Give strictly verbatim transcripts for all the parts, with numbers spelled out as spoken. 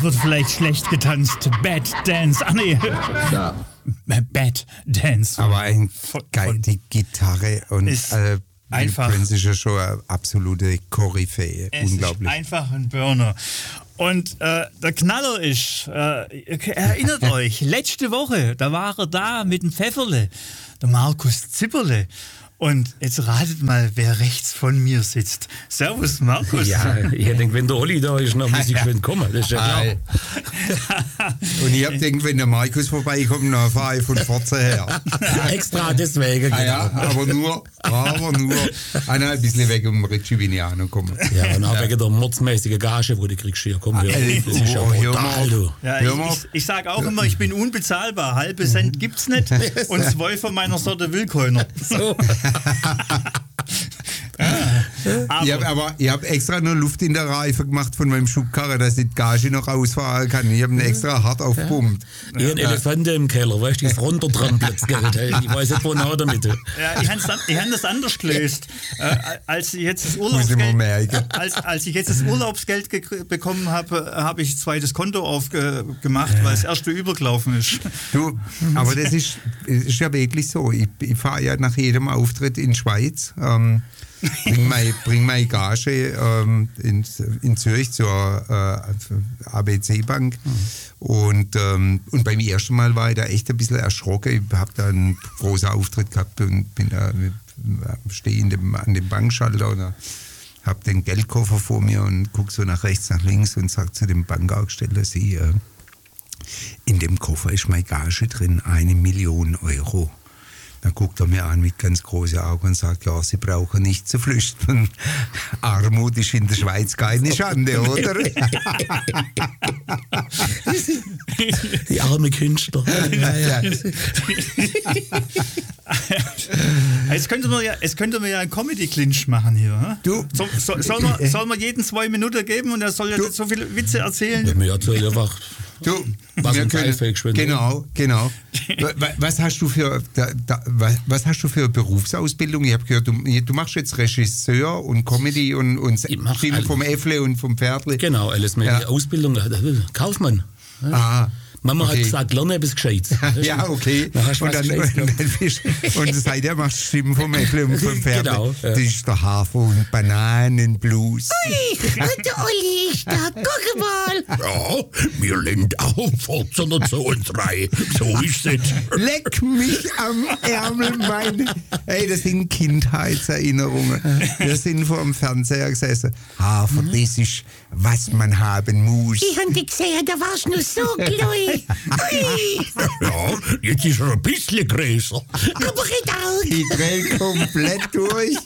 wird vielleicht schlecht getanzt. Bad Dance. Ach nee. Ja. Bad Dance. Aber ein Von- geil, von- die Gitarre und Ist äh, einfach- Prince ist ja schon eine absolute Koryphäe. Es Unglaublich. ist einfach ein Burner. Und äh, der Knaller ist, äh, ihr erinnert euch, letzte Woche, da war er da mit dem Pfefferle, der Markus Zipperle. Und jetzt ratet mal, wer rechts von mir sitzt. Servus, Markus. Ja, ich denke, wenn der Olli da ist, dann muss ich schon kommen. Das ist ja klar. Und ich hab gedacht, wenn der Markus vorbeikommt, dann fahre ich von Forza her. Extra deswegen. Ah, ja, genau. aber nur, aber nur einer ein bisschen weg um Richie Viniano kommen. Ja, und auch wegen der mordsmäßigen Gage, wo du kriegst, hier, komm, hör, Ey, das ist ja oh, hör brutal, mal. du. Ja, Hör ich, mal. ich, ich sage auch immer, ich bin unbezahlbar. Halbe Cent gibt's nicht. Und zwei von meiner Sorte will keiner. So. Ich habe aber ich hab extra nur Luft in der Reife gemacht von meinem Schubkarre, dass ich die Gage noch rausfahren kann. Ich habe ihn extra hart aufgepumpt. Ich habe einen Elefanten im Keller, weißt du, die ist runtertrampelt. Ich weiß nicht, wo nach damit. Ja, ich habe hab das anders gelöst. Äh, als, ich jetzt das Muss ich mal Urlaubsgeld, merken. als, als ich jetzt das Urlaubsgeld ge- bekommen habe, habe ich ein zweites Konto aufgemacht, weil das erste übergelaufen ist. Du, aber das ist, ist ja wirklich so. Ich, ich fahre ja nach jedem Auftritt in die Schweiz. Ähm, bring meine bring mein Gage ähm, in, in Zürich zur äh, A B C-Bank. Mhm. Und, ähm, und beim ersten Mal war ich da echt ein bisschen erschrocken. Ich habe da einen großen Auftritt gehabt und bin da stehe in dem, an dem Bankschalter und habe den Geldkoffer vor mir und gucke so nach rechts, nach links und sage zu dem Bankaufsteller, Sie, äh, in dem Koffer ist meine Gage drin, eine Million Euro. Dann guckt er mir an mit ganz großen Augen und sagt, ja, Sie brauchen nicht zu flüchten. Armut ist in der Schweiz keine Schande, oder? Die arme Künstler. Ja, ja. Jetzt könnte man ja, jetzt könnte man ja einen Comedy-Clinch machen hier. Hm? Du, So, so, soll, man, soll man jeden zwei Minuten geben und er soll ja Du. nicht so viele Witze erzählen? Ja, mir erzählt einfach, du, was wir ein können- Geilfähig schwindet. Genau, genau. Wa- wa- Was hast du für, da, da, was, was hast du für Berufsausbildung? Ich habe gehört, du, du machst jetzt Regisseur und Comedy und, und Ich mach Film all- vom Äffle und vom Pferdle. genau, alles mit Ja. der Ausbildung. Kaufmann. Ah, Mama okay. hat gesagt, lerne etwas Gescheites. Ja, okay. Dann hast du und, was dann, Gescheites und, dann bist, und seitdem machst du Stimmen vom Äffle und vom Pferdle. Genau, ja. Das ist der Hafer- und Bananenblues. Und der Olli ist da, guck mal. Ja, mir lehnt auf, Forza zu uns drei. So ist es. Leck mich am Ärmel, meine. Ey, das sind Kindheitserinnerungen. Wir sind vor dem Fernseher gesessen. Hafer, das ist, was man haben muss. Ich hab dich gesehen, da warst du nur so klein. Ui, Ja, jetzt ist er ein bisschen größer. aber genau. Ich dreh komplett durch.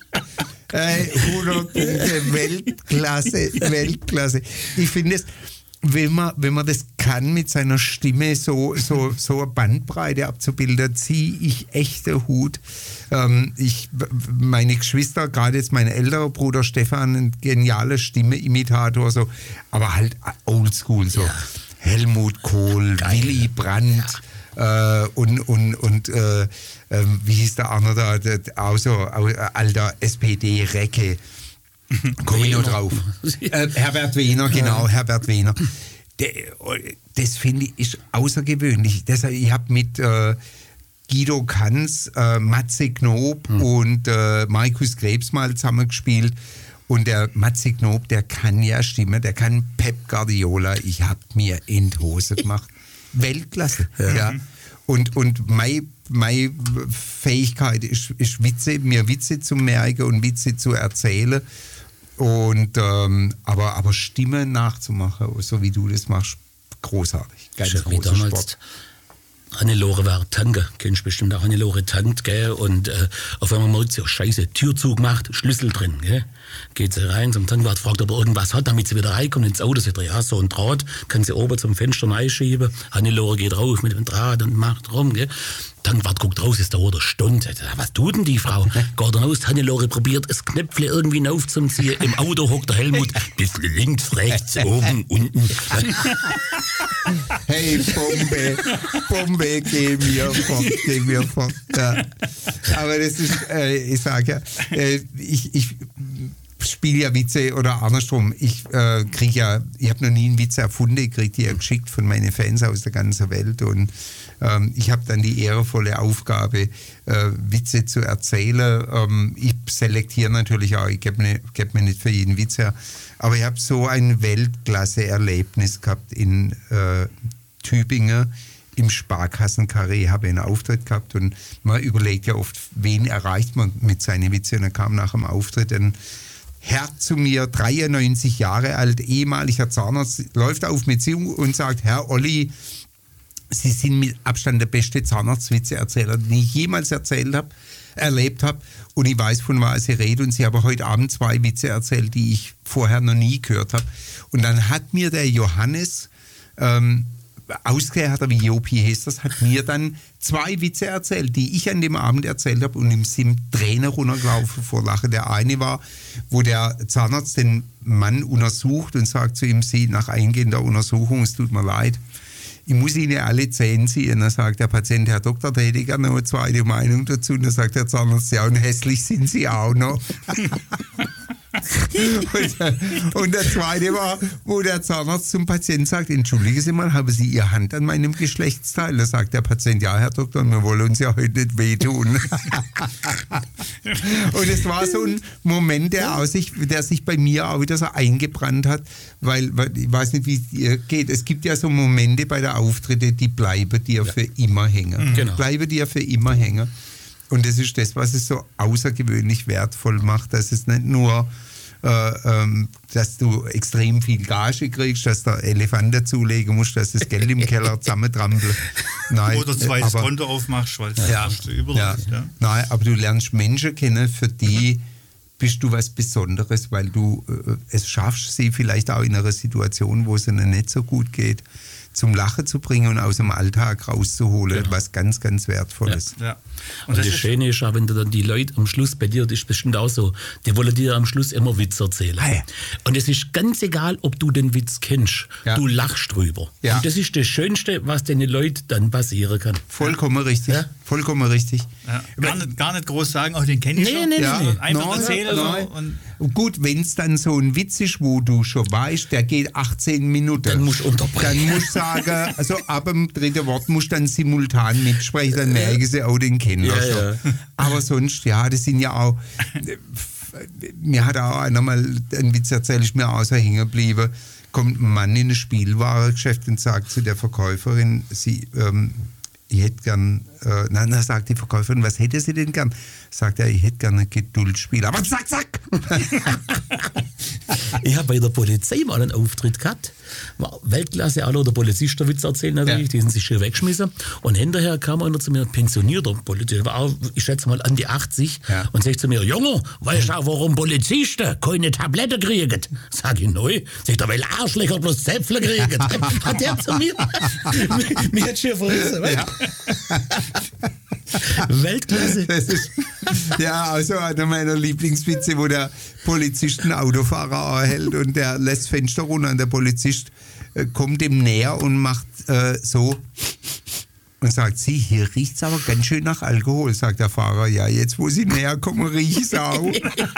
Ey, hundert Punkte, Weltklasse, Weltklasse. Ich finde es, wenn man, wenn man das kann, mit seiner Stimme so, so, so eine Bandbreite abzubilden, ziehe ich echt den Hut. Ähm, ich, meine Geschwister, gerade jetzt mein älterer Bruder Stefan, ein genialer Stimme-Imitator, so, aber halt oldschool, so Helmut Kohl, Willy Brandt. Äh, und und, und äh, äh, wie hieß der andere da, der, auch so, äh, alter S P D-Recke. Komme ich noch drauf. Äh, Herbert Wehner, genau, Herbert Wehner. Der, das finde ich ist außergewöhnlich. Deshalb, ich habe mit äh, Guido Kanz, äh, Matze Knob hm. und äh, Markus Krebs mal zusammengespielt. Und der Matze Knob, der kann ja stimmen, der kann Pep Guardiola. Ich habe mir in die Hose gemacht. Weltklasse. Ja. Ja. Und, und meine, meine Fähigkeit ist, ist Witze, mir Witze zu merken und Witze zu erzählen. Und, ähm, aber, aber Stimme nachzumachen, so wie du das machst, großartig. Ganz Schon wie großer damals Sport. Hannelore war Tanke, kennst bestimmt auch Hannelore tankt, gell? Und äh, auf einmal merkt sie, oh Scheiße, Türzug macht, Schlüssel drin, gell? Geht sie rein zum Tankwart, fragt, ob er irgendwas hat, damit sie wieder reinkommt ins Auto. Sie sagt, ja, so ein Draht, kann sie oben zum Fenster reinschieben. Hannelore geht rauf mit dem Draht und macht rum, gell? Tankwart guckt raus, es dauert eine Stunde. Sagt, was tut denn die Frau? Geht dann aus, Hannelore probiert, das Knöpfle irgendwie aufzuziehen. Im Auto hockt der Helmut, bisschen links, rechts, oben, unten. Hey, Bombe, Bombe, geh mir fort, geh mir fort. Ja. Aber das ist, äh, ich sage ja, äh, ich, ich spiele ja Witze oder andersrum. Ich äh, kriege ja, ich habe noch nie einen Witz erfunden, ich kriege die ja geschickt von meinen Fans aus der ganzen Welt und ähm, ich habe dann die ehrenvolle Aufgabe, äh, Witze zu erzählen. Ähm, ich selektiere natürlich auch, ich gebe mir, geb mir nicht für jeden Witz her, aber ich habe so ein Weltklasse-Erlebnis gehabt in äh, Tübingen. Im Sparkassenkarree habe ich einen Auftritt gehabt und man überlegt ja oft, wen erreicht man mit seinen Witzen. Und dann kam nach dem Auftritt ein Herr zu mir, dreiundneunzig Jahre alt, ehemaliger Zahnarzt, läuft auf mich zu und sagt, Herr Olli, Sie sind mit Abstand der beste Zahnarztwitze-Erzähler, den ich jemals erzählt habe, erlebt habe. Und ich weiß, von was Sie reden. Und Sie haben heute Abend zwei Witze erzählt, die ich vorher noch nie gehört habe. Und dann hat mir der Johannes, ähm, ausgehört, wie Jopi Hesters, hat mir dann zwei Witze erzählt, die ich an dem Abend erzählt habe und ihm sind Tränen runtergelaufen vor Lachen. Der eine war, wo der Zahnarzt den Mann untersucht und sagt zu ihm, Sie, nach eingehender Untersuchung, es tut mir leid, ich muss Ihnen alle Zähne ziehen. Dann sagt der Patient, Herr Doktor, da hätte ich gerne noch eine zweite Meinung dazu. Und dann sagt der Zahnarzt, ja, und hässlich sind Sie auch noch. und, und der zweite war, wo der Zahnarzt zum Patienten sagt, entschuldigen Sie mal, haben Sie Ihre Hand an meinem Geschlechtsteil? Da sagt der Patient, ja, Herr Doktor, wir wollen uns ja heute nicht wehtun. Und es war so ein Moment, der, aus sich, der sich bei mir auch wieder so eingebrannt hat, weil, weil ich weiß nicht, wie es dir geht. Es gibt ja so Momente bei der Auftritte, die bleiben dir ja. für immer hängen. Genau. Bleiben dir für immer hängen. Und das ist das, was es so außergewöhnlich wertvoll macht, dass es nicht nur, äh, ähm, dass du extrem viel Gage kriegst, dass der Elefant dazulegen musst, dass das Geld im Keller zusammentrampelt. Nein, oder zwei das Konto aufmachst, weil es ja, ja, ja. Nein, aber du lernst Menschen kennen, für die bist du was Besonderes, weil du äh, es schaffst, sie vielleicht auch in einer Situation, wo es ihnen nicht so gut geht, zum Lachen zu bringen und aus dem Alltag rauszuholen, genau. was ganz, ganz Wertvolles. Ja. Ja. Und, und das, das Schöne ist ja, wenn du dann die Leute am Schluss, bei dir, das ist bestimmt auch so, die wollen dir am Schluss immer Witz erzählen. Ah, ja. Und es ist ganz egal, ob du den Witz kennst, ja. du lachst drüber. Ja. Und das ist das Schönste, was den Leuten dann passieren kann. Vollkommen ja. richtig. Ja. Vollkommen richtig. Ja. Gar, nicht, gar nicht groß sagen, auch den kenne ich nee, schon. Nee, ja. nee. Einfach no, erzählen. No. So und gut, wenn es dann so ein Witz ist, wo du schon weißt, der geht achtzehn Minuten. Dann musst du unterbrechen. Dann musst du sagen, also ab dem dritten Wort musst du dann simultan mitsprechen, dann merken sie auch den Kenner ja, schon. Ja. Aber sonst, ja, das sind ja auch, mir hat auch einer mal einen Witz erzählt, ist mir auch so hängen geblieben. Kommt ein Mann in ein Spielwarengeschäft und sagt zu der Verkäuferin, sie, ähm, ich hätte gern, äh, nein, dann sagt die Verkäuferin, was hätte sie denn gern? Sagt er, ich hätte gern ein Geduldsspiel. Aber zack, zack! Ich habe bei der Polizei mal einen Auftritt gehabt. War Weltklasse, alle der Polizist Witz erzählen natürlich, ja. die sind sich schön weggeschmissen. Und hinterher kam einer zu mir, pensionierter Polizist, war auch, ich schätze mal an die achtzig, ja. und sagt zu mir, Junge, weißt du auch, warum Polizisten keine Tablette kriegen? Sag ich, neu. Sagt er, weil Arschlöcher bloß Zäpfle kriegen. Hat der zu mir? Mir hat schon verrissen, ja. Weltklasse. Das ist, ja, also einer meiner Lieblingswitze, wo der Polizist einen Autofahrer hält und der lässt Fenster runter und der Polizist äh, kommt ihm näher und macht äh, so und sagt, sie, hier riecht es aber ganz schön nach Alkohol, sagt der Fahrer. Ja, jetzt wo sie näher kommen, riecht es auch.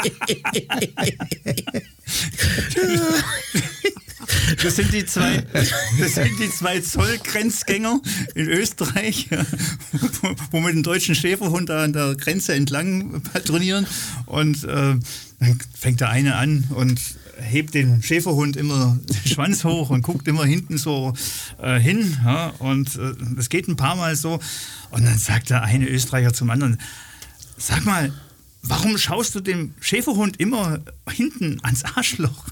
Das sind die zwei, das sind die zwei Zollgrenzgänger in Österreich, wo, wo mit dem deutschen Schäferhund da an der Grenze entlang patrouillieren. Und äh, dann fängt der eine an und hebt den Schäferhund immer den Schwanz hoch und guckt immer hinten so äh, hin. Ja, und äh, das geht ein paar Mal so. Und dann sagt der eine Österreicher zum anderen, sag mal, warum schaust du dem Schäferhund immer hinten ans Arschloch?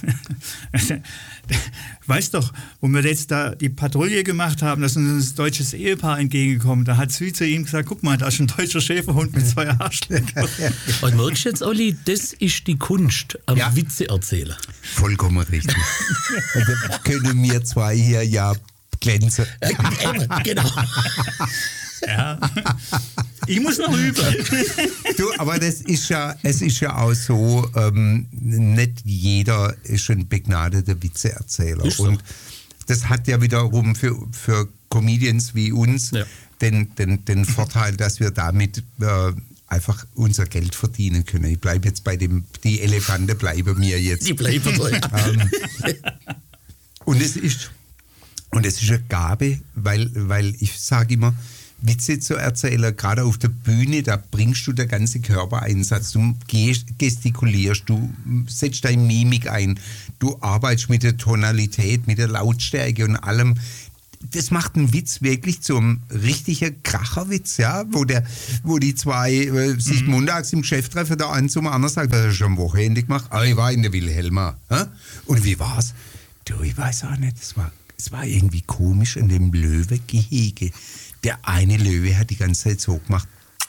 Weißt doch, wo wir jetzt da die Patrouille gemacht haben, da ist uns ein deutsches Ehepaar entgegengekommen. Da hat sie zu ihm gesagt, guck mal, da ist ein deutscher Schäferhund mit zwei Arschlöchern. Und merkst du jetzt, Olli, das ist die Kunst am ja. Witze erzählen. Vollkommen richtig. Da können wir zwei hier ja glänzen. Genau. Ja. Ich muss noch üben. Du, aber das ist ja, es ist ja auch so, ähm, nicht jeder ist ein begnadeter Witzeerzähler. Ist so. Und das hat ja wiederum für, für Comedians wie uns ja. den, den, den Vorteil, dass wir damit äh, einfach unser Geld verdienen können. Ich bleibe jetzt bei dem, die Elefanten bleiben mir jetzt. Die bleiben so, ja. Ähm, und es ist und es ist eine Gabe, weil, weil ich sage immer, Witze zu erzählen, gerade auf der Bühne, da bringst du den ganzen Körpereinsatz, du gestikulierst, du setzt deine Mimik ein, du arbeitest mit der Tonalität, mit der Lautstärke und allem. Das macht einen Witz wirklich zum richtigen Kracherwitz, ja, wo, der, wo die zwei äh, sich mhm. montags im Geschäft treffen, der eine zum anderen sagt, das hast du am Wochenende gemacht, aber ich war in der Wilhelma. Hä? Und wie war's? Du, ich weiß auch nicht, es war, es war irgendwie komisch in dem Löwegehege. Der eine Löwe hat die ganze Zeit so gemacht.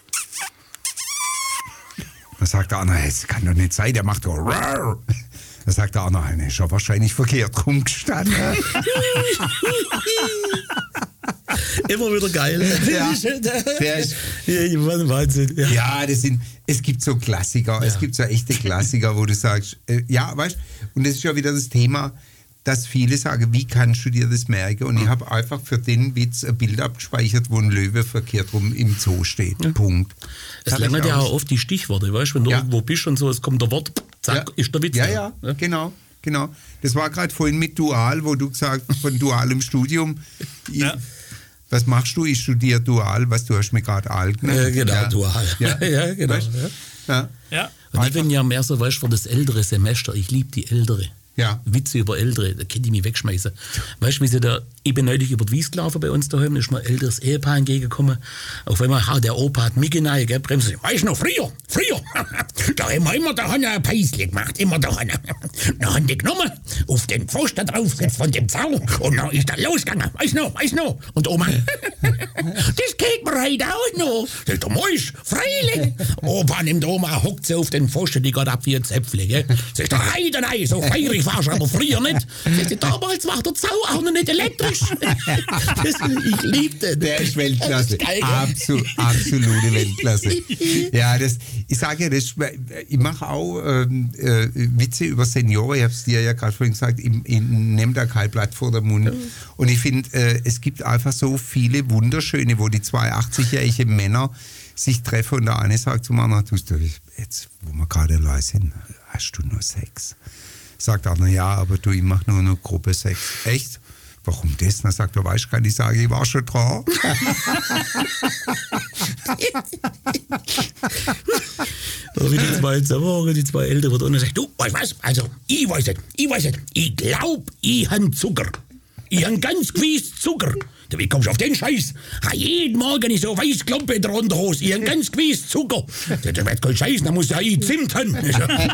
Da sagt der andere, das kann doch nicht sein, der macht doch Rar. Da sagt der andere, er ist ja wahrscheinlich verkehrt rumgestanden. Immer wieder geil. Ja, der ist, ja, Wahnsinn. Ja, ja das sind, es gibt so Klassiker, ja. es gibt so echte Klassiker, wo du sagst, äh, ja, weißt du, und das ist ja wieder das Thema, dass viele sagen, wie kannst du dir das merken? Und ich habe einfach für den Witz ein Bild abgespeichert, wo ein Löwe verkehrt rum im Zoo steht. Ja. Punkt. Es langt ja auch oft die Stichworte, weißt du, wenn du ja. irgendwo bist und so, es kommt der Wort, zack, ja. ist der Witz. Ja, ja, ja, genau, genau. Das war gerade vorhin mit Dual, wo du gesagt hast, von dualem Studium. Ja. Was machst du? Ich studiere Dual, was du hast mir gerade alt genannt. Äh, genau, ja. Dual. Ja, ja genau. Weißt? Ja. Ja. Und ich bin ja mehr so, weißt du, für das ältere Semester, ich liebe die Ältere. Ja. Witze über Ältere, da könnte ich mich wegschmeißen. Weißt du, wie sie da, ich bin neulich über die Wies gelaufen bei uns daheim, ist mir ein älteres Ehepaar entgegengekommen. Auf einmal, ha, der Opa hat mich geneigt, gell, bremsen. Weißt du noch, früher, früher, da haben wir immer da ein Päisli gemacht, immer da. Da haben die genommen, auf den Pfosten draufgesetzt von dem Zaun und dann ist er losgegangen. Weißt du noch, weißt du noch? Und Oma, das geht mir heute auch noch. Sagt der Mäusch, freilich. Opa nimmt Oma, hockt sie auf den Pfosten, die geht ab wie ein Zäpfle, gell. Sagt der Heide, nein, so feirig warst du aber früher nicht. Sagt, damals war der Zaun auch noch nicht elektrisch. Das, ich liebte den. Der ist Weltklasse. Absol, absolute Weltklasse. Ja, das, ich sage ja, das, ich mache auch ähm, äh, Witze über Senioren. Ich habe es dir ja gerade vorhin gesagt, ich, ich nehme da kein Blatt vor den Mund. Und ich finde, äh, es gibt einfach so viele wunderschöne, wo die zwei achtzig-jährigen Männer sich treffen und der eine sagt zum anderen, du, jetzt, wo wir gerade allein sind, hast du nur Sex? Sagt einer, ja, aber du, ich mache nur eine Gruppe Sex. Echt? Warum das? Dann sagt er, weißt du, kann ich sagen, ich war schon dran. Wie die zwei zusammen, die zwei Ältere wird und sagt, du, weißt was, also, ich weiß nicht, ich weiß nicht, ich glaub, ich han Zucker. Ich han ganz gewiss Zucker. Wie kommst du auf den Scheiß? Ha, jeden Morgen ist so weiß Klumpe in der Unterhose. Ich han ganz gewiss Zucker. Das wird kein Scheiß, da muss ja ich Zimt haben. Geil,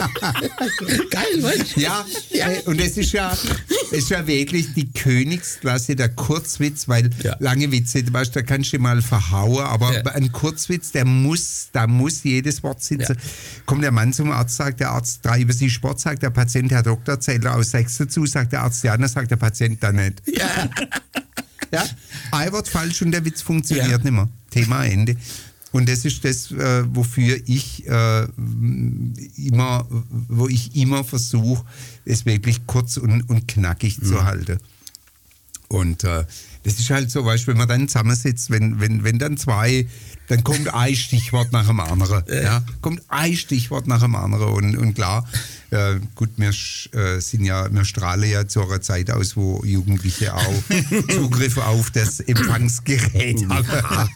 was? Ja, ja. Äh, und es ist ja, es ist ja wirklich die Königsklasse der Kurzwitz, weil ja. lange Witze, weißt, da kannst du mal verhauen, aber ja. ein Kurzwitz, der muss, da muss jedes Wort sitzen. Ja. Kommt der Mann zum Arzt, sagt der Arzt, treiben Sie Sport, sagt der Patient, Herr Doktor, zählt er aus sechs dazu, sagt der Arzt, ja, dann sagt der Patient, dann nicht. Ja. Ja, ein Wort falsch und der Witz funktioniert ja. nicht mehr. Thema Ende. Und das ist das, äh, wofür ich äh, immer, wo ich immer versuche, es wirklich kurz und, und knackig mhm. zu halten. Und äh, das ist halt so, weißt du, wenn man dann zusammensitzt, wenn, wenn, wenn dann zwei, dann kommt ein Stichwort nach dem anderen. Ja? Kommt ein Stichwort nach dem anderen. Und, und klar, äh, gut, wir, äh, sind ja, wir strahlen ja zu einer Zeit aus, wo Jugendliche auch Zugriff auf das Empfangsgerät haben.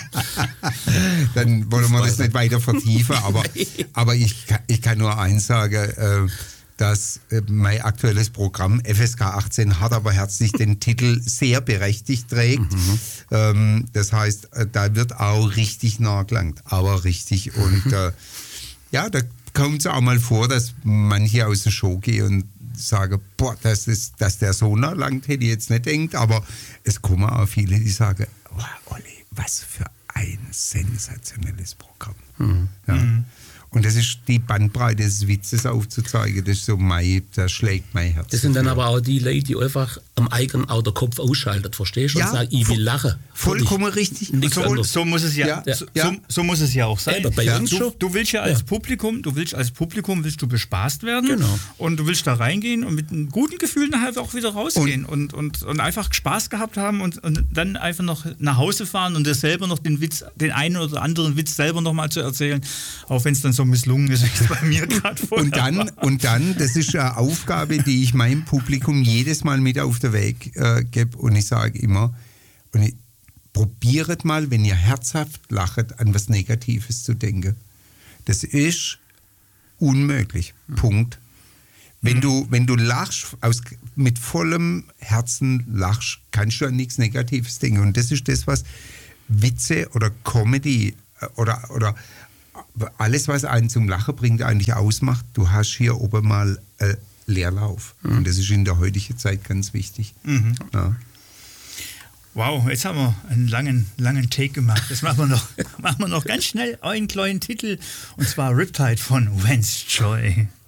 Dann wollen wir das nicht weiter vertiefen, aber, aber ich, ich kann nur eins sagen, äh, dass äh, mein aktuelles Programm F S K achtzehn hart aber herzlich den Titel sehr berechtigt trägt. Mhm. Ähm, das heißt, äh, da wird auch richtig nachgelangt, aber richtig. Und äh, ja, da kommt es auch mal vor, dass manche aus der Show gehen und sagen, boah, das ist, dass der so nachlangt, hätte ich jetzt nicht gedacht, aber es kommen auch viele, die sagen, oh, Olli, was für ein sensationelles Programm. Mhm. Ja. Mhm. Und das ist die Bandbreite des Witzes aufzuzeigen. Das ist so mein, das schlägt mein Herz. Das sind dann aber auch die Leute, die einfach am eigenen Auto Kopf ausschalten, verstehst du? Ja, Und sagen, ich will lachen. Vollkommen richtig. Nichts So, anderes. so muss es ja, Ja, so, ja. So, so muss es ja auch sein. Eben, bei ja. uns du, schon. du willst ja als Ja. Publikum, du willst als Publikum willst du bespaßt werden Genau. und du willst da reingehen und mit einem guten Gefühl nachher auch wieder rausgehen und, und, und einfach Spaß gehabt haben und, und dann einfach noch nach Hause fahren und dir selber noch den Witz, den einen oder anderen Witz selber noch mal zu erzählen, auch wenn es dann so misslungen ist, wie es bei mir gerade vorher Und dann, war. und dann, das ist eine Aufgabe, die ich meinem Publikum jedes Mal mit auf den Weg äh, gebe. Und ich sage immer, und ich, probiert mal, wenn ihr herzhaft lachet, an was Negatives zu denken. Das ist unmöglich. Punkt. Wenn du, wenn du lachst, aus, mit vollem Herzen lachst, kannst du an nichts Negatives denken. Und das ist das, was Witze oder Comedy äh, oder, oder alles, was einen zum Lachen bringt, eigentlich ausmacht. Du hast hier oben mal äh, Leerlauf. Mhm. Und das ist in der heutigen Zeit ganz wichtig. Mhm. Ja. Wow, jetzt haben wir einen langen, langen Take gemacht. Das machen wir noch, machen wir noch ganz schnell einen kleinen Titel, und zwar Riptide von Vance Joy.